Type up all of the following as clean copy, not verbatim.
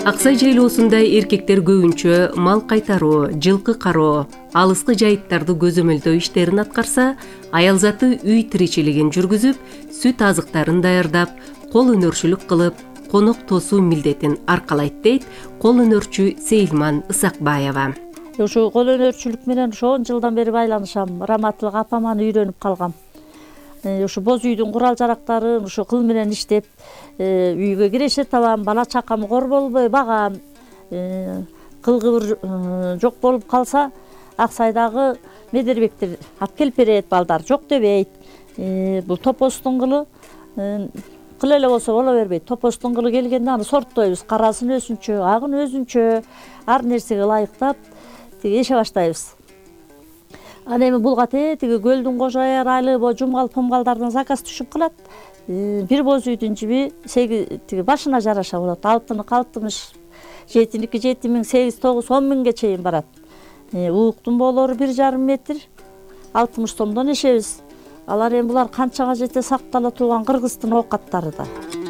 Аксай жайлоосунда эркектер көбүнчө мал кайтаруу, жылкы кароо, алыскы жайыттарды көзөмөлдөө иштерин аткарса, аял заты үй тиричилигин жүргүзүп, сүт азыктарын даярдап, кол өнөрчүлүк кылып, конок тосуу милдетин аркалайт дейт кол өнөрчү Сейилман Ысакбаева. Ушу кол өнөрчүлүк менен 10 жылдан бери байланышам. Раматылык апаман үйрөнүп калгам. Ушу боз үйдүн курал жарактарын ушу кыл менен иштеп, үйгө киреше табам, бала чакам кор болбой багам. Кыл кыбыр жок болуп калса, Аксайдагы медербектер алып келип берет, балдар жок дебейт. Бул топостун кылы кыл эле болсо боло бербейт. Топостун кылы келгенде аны сорттойбуз. Карасын өзүнчө, агын өзүнчө, ар нерсеге ылайыктап эше баштайбыз. Аны эми булгат тиги көлдүн кожояр айлы жумгал-пумгалдардан заказ түшүп калат. Бир боз үйдүн жиби тиги башына жараша болот. 6060, 7ники 7000, 8-9, 10 миңге чейин барат. Ууктун боолору 1,5 метр, 60 сомдон ишебиз. Алар эми булар канчага жете сактала турган кыргыздын оокаттары да.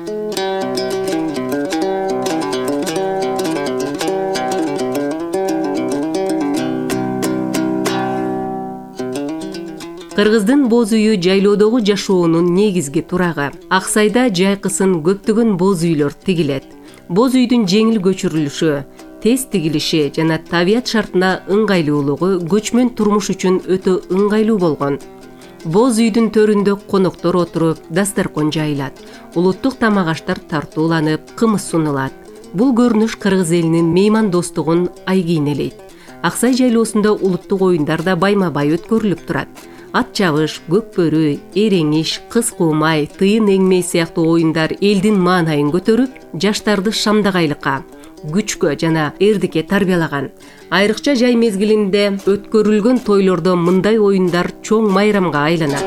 Кыргыздын боз үйү жайлоодогу жашоонун негизги турагы. Аксайда жайкысын көптөгөн боз үйлөр тигилет. Боз үйдүн жеңил көчүрүлүшү, тез тигилиши жана табият шартына ыңгайлуулугу көчмөн турмуш үчүн өтө ыңгайлуу болгон. Боз үйдүн төрүндө коноктор отуруп, дасторкон жайылат. Улуттук тамак аштар тартууланып, кымыз сунулат. Бул көрүнүш кыргыз элинин меймандостугун айгийнелейт. Аксай жайлоосунда улуттук оюндар да байма-бай өткөрүлүп турат. Ат чабыш, көкбөрү, эреңиш, кыз куумай, тыйын эңмей сыяктуу оюндар элдин маанайын көтөрүп, жаштарды шамдагайлыкка, күчкө жана эрдикке тарбиялаган. Айрыкча жай мезгилинде өткөрүлгөн тойлордо мындай оюндар чоң майрамга айланат.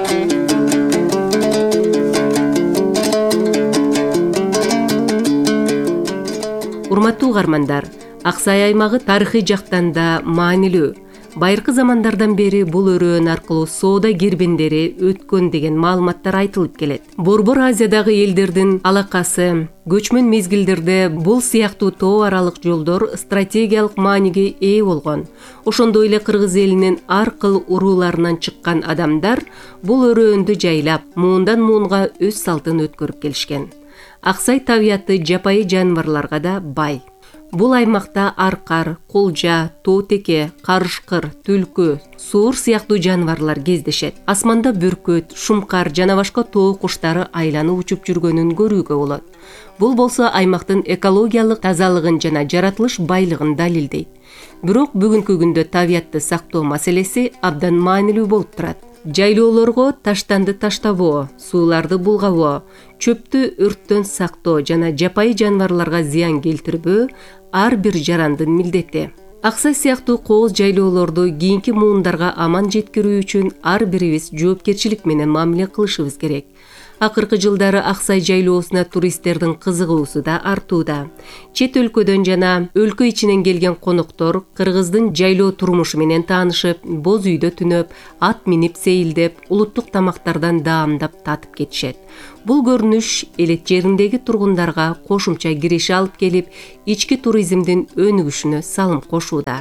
Урматтуу угармандар, Аксай аймагы тарыхый жактан да маанилүү. Байыркы замандардан бери бул өрөөн аркылуу соода кирбендери өткөн деген маалыматтар айтылып келет. Борбор Азиядагы элдердин алакасы, көчмөн мезгилдерде бул сыяктуу тоо аралык жолдор стратегиялык мааниге ээ болгон. Ошондой эле кыргыз элинин ар кыл урууларынан чыккан адамдар бул өрөөндү жайлап, муундан муунга өз салтын өткөрүп келишкен. Аксай табияты жапайы жаныбарларга да бай. Бул аймакта аркар, кулжа, тоотеке, карышкыр, түлкү, суур сыяктуу жаныбарлар кездешет. Асманда бүркөт, шумкар жана башка тоо куштары айланып учуп жүргөнүн көрүүгө болот. Бул болсо аймактын экологиялык тазалыгын жана жаратылыш байлыгын далилдейт. Бирок бүгүнкү күндө табиятты сактоо маселеси абдан маанилүү болуп турат. Жайлоолорго таштанды таштабоо, сууларды булгабоо, чөптү өрттөн сактоо жана жапайы жаныбарларга зыян келтирбөө ар бир жарандын милдети. Аксай сыяктуу кооз жайлоолорду кийинки муундарга аман жеткирүү үчүн ар бирибиз жоопкерчилик менен мамиле кылышыбыз керек. Акыркы жылдары Аксай жайлоосуна туристтердин кызыгуусу да артууда. Чет өлкөдөн жана өлкө ичинен келген коноктор кыргыздын жайлоо турмушу менен таанышып, боз үйдө түнөп, ат минип сейилдеп, улуттук тамактардан даамдап татып кетишет. Бул көрүнүш элет жериндеги тургундарга кошумча киреше алып келип, ички туризмдин өнүгүшүнө салым кошууда.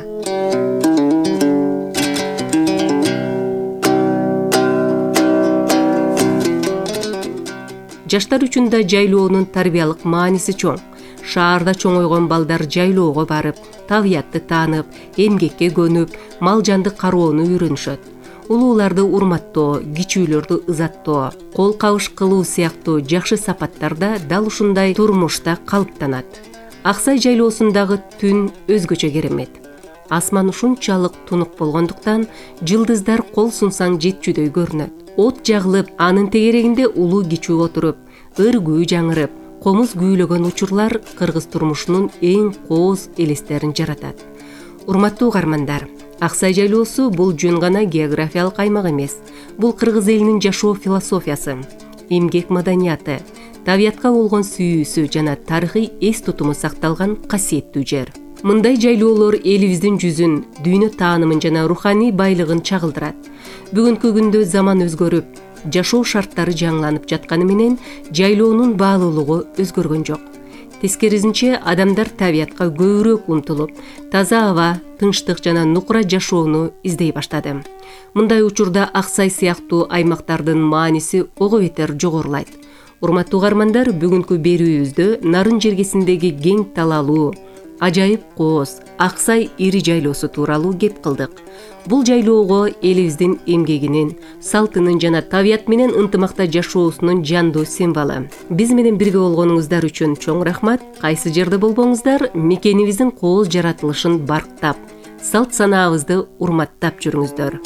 Жаштар үчүн да жайлоонун тарбиялык мааниси чоң. Шаарда чоңойгон балдар жайлоого барып, табиятты таанып, эмгекке көнүп, мал жанды кароону үйрөнүшөт. Улууларды урматтоо, кичүүлөрдү ызаттоо, кол кабыш кылуу сыяктуу жакшы сапаттар да дал ушундай турмушта калыптанат. Аксай жайлоосундагы түн өзгөчө керемет. Асман ушунчалык тунук болгондуктан жылдыздар кол сунсаң жетчүдөй көрүнөт. От жагылып, анын тегерегинде улуу кичүү отуруп, ыр-күү жаңырып, комуз күүлөгөн учурлар кыргыз турмушунун эң кооз элестерин жаратат. Урматтуу угармандар, Аксай жайлоосу бул жөн гана географиялык аймак эмес. Бул кыргыз элинин жашоо философиясы, эмгек маданияты, табиятка болгон сүйүүсү жана тарыхый эс тутуму сакталган касиеттүү жер. Мындай жайлоолор элибиздин жүзүн, дүйнө таанымын жана руханий байлыгын чагылдырат. Бүгүнкү күндө заман өзгөрүп, жашоо шарттары жаңыланып жатканы менен жайлоонун баалуулугу өзгөргөн жок. Тескерисинче адамдар табиятка көбүрөөк умтулуп, таза аба, тынчтык жана нукура жашоону издей баштады. Мындай учурда Аксай сыяктуу аймактардын мааниси ого бетер жогорулайт. Урматтуу угармандар, бүгүнкү берүүбүздө Нарын жергесиндеги кең талаалуу, ажайып кооз Аксай ири жайлоосу тууралуу кеп кылдык. Бул жайлоого элибиздин эмгегинин, салтынын жана табият менен ынтымакта жашоосунун жандуу символу. Биз менен бирге болгонуңуздар үчүн чоң рахмат. Кайсы жерде болбоңуздар, мекенибиздин кооз жаратылышын барктап, салт санаабызды урматтап жүрүңүздөр.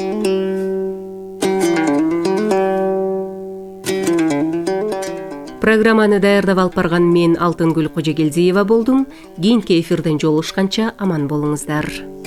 Программаны даярдап алып барган мен Алтынгүл Кожогелдиева болдум. Кийинки эфирден жолугушканча аман болуңуздар.